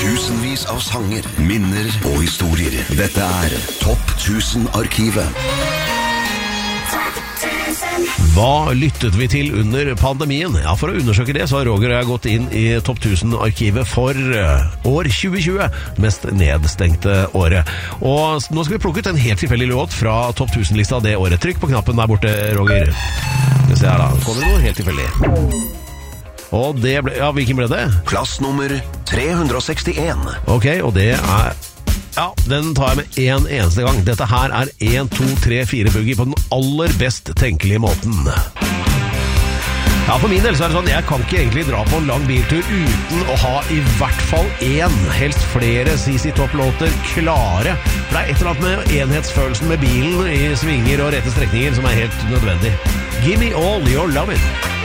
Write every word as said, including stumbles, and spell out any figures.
Tusenvis av sanger, minner og historier. Dette er Topp tusen-arkivet. Hva lyttet vi til under pandemien? Ja, for å undersøke det så har Roger og jeg gått inn i Topp tusen-arkivet for år tjue tjue, mest nedstengte året. Og nå skal vi plukke ut en helt tilfeldig låt fra Topp tusen-lista det året. Trykk på knappen der borte, Roger. Skal vi se her da, kommer det noe helt tilfeldig. Og det ble, ja, hvilken ble det? Plass nummer tre hundre sekstien. Ok, og det er... Ja, den tar jeg med en eneste gang. Dette her er en, to, tre, fire boogie på den aller best tenkelige måten. Ja, for min del så er det sånn, jeg kan ikke egentlig dra på en lang biltur uten å ha i hvert fall en, helst flere C C Top-låter klare. For det er et eller annet med enhetsfølelsen med bilen i svinger og rette strekninger som er helt nødvendig. Give me all your loving.